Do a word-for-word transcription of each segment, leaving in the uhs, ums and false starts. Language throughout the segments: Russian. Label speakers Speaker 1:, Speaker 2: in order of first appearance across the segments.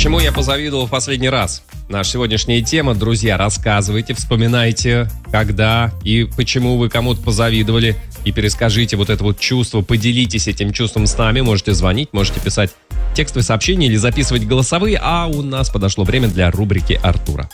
Speaker 1: Чему я позавидовал в последний раз? Наша сегодняшняя тема. Друзья, рассказывайте, вспоминайте, когда и почему вы кому-то позавидовали. И перескажите вот это вот чувство, поделитесь этим чувством с нами. Можете звонить, можете писать текстовые сообщения или записывать голосовые. А у нас подошло время для рубрики Артура.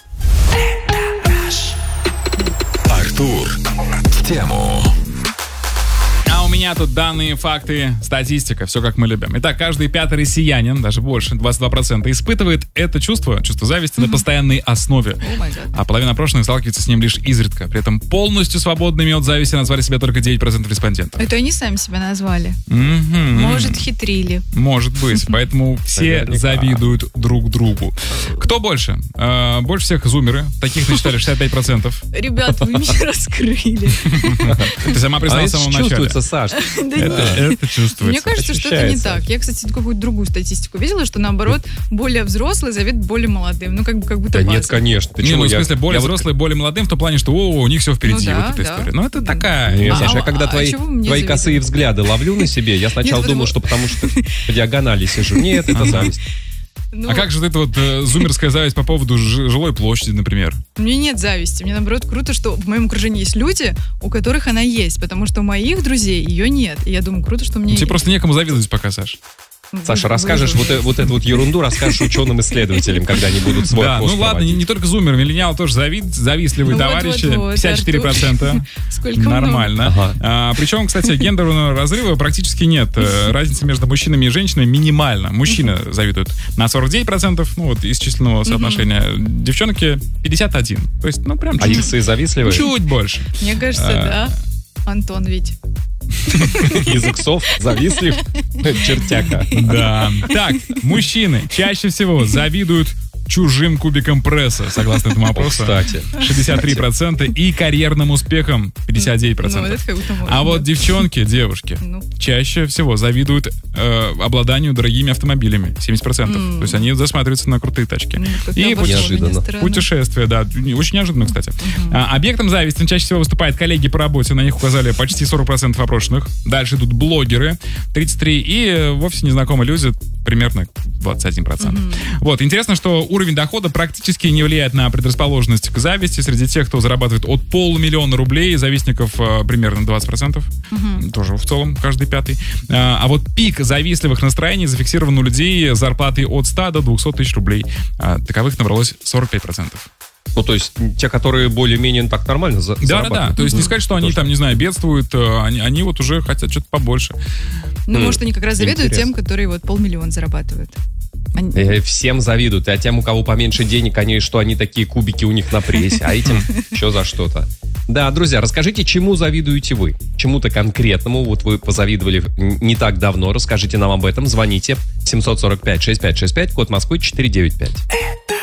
Speaker 2: Артур в тему.
Speaker 3: А у меня тут данные, факты, статистика, все как мы любим. Итак, каждый пятый россиянин, даже больше, двадцать два процента, испытывает это чувство, чувство зависти mm-hmm. на постоянной основе.
Speaker 4: Oh
Speaker 3: а половина опрошенных сталкивается с ним лишь изредка. При этом полностью свободными от зависти назвали себя только девять процентов респондентов.
Speaker 4: Это они сами себя назвали.
Speaker 3: Mm-hmm.
Speaker 4: Может, хитрили.
Speaker 3: Может быть. Поэтому все завидуют друг другу. Кто больше? Э, больше всех зумеры. Таких насчитали шестьдесят пять процентов.
Speaker 4: Ребята, вы меня раскрыли.
Speaker 3: Ты сама признала в самом начале.
Speaker 1: Саш.
Speaker 3: Это, это чувствуется.
Speaker 4: Мне кажется, что это не так. Я, кстати, какую-то другую статистику видела, что наоборот, более взрослые завидуют более молодым. Ну, как бы, как будто
Speaker 1: Да
Speaker 4: база.
Speaker 1: нет, конечно. Ты
Speaker 3: не,
Speaker 1: чего?
Speaker 3: ну, в смысле,
Speaker 1: я,
Speaker 3: более
Speaker 1: я
Speaker 3: взрослые, вот... более молодым, в том плане, что о, у них все впереди,
Speaker 4: ну, да,
Speaker 3: вот эта
Speaker 4: да.
Speaker 3: история. Ну, это такая.
Speaker 1: Нет,
Speaker 4: а,
Speaker 1: Саша, я когда
Speaker 4: а,
Speaker 1: твои,
Speaker 4: а
Speaker 1: твои
Speaker 4: завидуете?
Speaker 1: косые взгляды ловлю на себе, я сначала
Speaker 4: Нет,
Speaker 1: думал,
Speaker 4: вот...
Speaker 1: что потому что по диагонали сижу. Нет, это зависть.
Speaker 4: Ну,
Speaker 3: а как же это вот э, зумерская зависть по поводу ж- жилой площади, например?
Speaker 4: У меня нет зависти. Мне, наоборот, круто, что в моем окружении есть люди, у которых она есть, потому что у моих друзей ее нет. И я думаю, круто, что мне...
Speaker 3: Тебе просто некому завидовать пока, Саш.
Speaker 1: Саша, расскажешь вот, вот эту вот ерунду, расскажешь ученым-исследователям, когда они будут свой
Speaker 3: Да,
Speaker 1: опрос
Speaker 3: ну ладно, не, не только зумеры, миллениалы тоже завид, завистливые
Speaker 4: Ну,
Speaker 3: товарищи,
Speaker 4: вот, вот, вот,
Speaker 3: пятьдесят четыре процента.
Speaker 4: Сколько
Speaker 3: Нормально.
Speaker 1: Ага.
Speaker 3: А, причем, кстати, гендерного разрыва практически нет. Разница между мужчинами и женщинами минимальна. Мужчины завидуют на сорок девять процентов, ну вот из численного соотношения. Девчонки пятьдесят один. То есть, ну прям
Speaker 1: А
Speaker 3: чуть,
Speaker 1: иксы завистливые?
Speaker 3: чуть больше.
Speaker 4: Мне кажется,
Speaker 3: А.
Speaker 4: да. Антон ведь.
Speaker 1: Из иксов завистлив чертяка.
Speaker 3: Да. Так, мужчины чаще всего завидуют чужим кубиком пресса, согласно этому опросу.
Speaker 1: Кстати.
Speaker 3: шестьдесят три процента и карьерным успехом пятьдесят девять процентов.
Speaker 4: Ну, это как будто можно,
Speaker 3: а вот
Speaker 4: да.
Speaker 3: девчонки, девушки,
Speaker 4: Ну.
Speaker 3: чаще всего завидуют э, обладанию дорогими автомобилями, семьдесят процентов.
Speaker 4: Mm.
Speaker 3: То есть они засматриваются на крутые тачки.
Speaker 4: Ну, как-то
Speaker 3: И
Speaker 4: обошло меня
Speaker 1: неожиданно.
Speaker 4: странно.
Speaker 3: Путешествия, да, не- очень неожиданно, кстати.
Speaker 4: Мгм.
Speaker 3: А, объектом зависти чаще всего выступают коллеги по работе, на них указали почти сорок процентов опрошенных. Дальше идут блогеры, тридцать три процента, и э, вовсе незнакомые люди, примерно двадцать один процент.
Speaker 4: Мгм.
Speaker 3: Вот, интересно, что уровень дохода практически не влияет на предрасположенность к зависти. Среди тех, кто зарабатывает от полумиллиона рублей, завистников э, примерно двадцать процентов.
Speaker 4: Мгм.
Speaker 3: Тоже в целом каждый пятый. А, а вот пик завистливых настроений зафиксирован у людей с зарплатой от ста до двухсот тысяч рублей. А, таковых набралось сорок пять процентов.
Speaker 1: Ну, то есть, те, которые более-менее так нормально за-
Speaker 3: Да, да, да.
Speaker 1: зарабатывают.
Speaker 3: То есть не сказать, что они там, не знаю, бедствуют, э, они, они вот уже хотят что-то побольше.
Speaker 4: Ну,
Speaker 1: М,
Speaker 4: может, они как раз завидуют
Speaker 1: интересно.
Speaker 4: тем, которые вот полмиллиона зарабатывают. Они-
Speaker 1: Э, Всем завидуют. А тем, у кого поменьше денег, они что, они такие кубики у них на прессе, а этим что за что-то. Да, друзья, расскажите, чему завидуете вы? Чему-то конкретному. Вот вы позавидовали не так давно. Расскажите нам об этом. Звоните семь сорок пять шестьдесят пять шестьдесят пять, код Москвы четыреста девяносто пять.